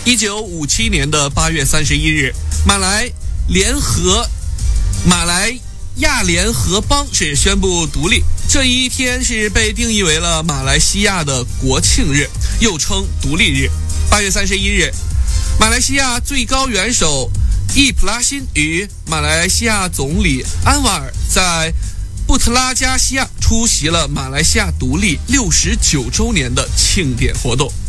1957年的8月31日，马来亚联合邦是宣布独立，这一天是被定义为了马来西亚的国庆日，又称独立日。8月31日，马来西亚最高元首易普拉欣与马来西亚总理安瓦尔在布特拉加西亚出席了马来西亚独立69周年的庆典活动。